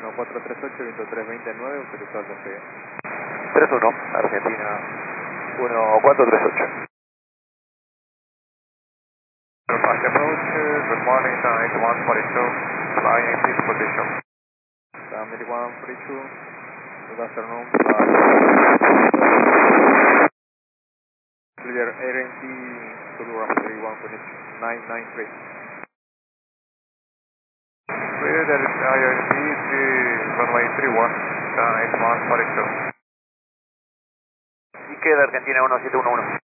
1438, viento 329, autorizado el despegue. 31, Argentina 1438. Fast approach, good morning, 8142, flying exit position. 8142, good afternoon, clear ARNT, Zulu 31 connection 993. Clear, that is IRC, runway 31, 8142. Y queda Argentina 1711.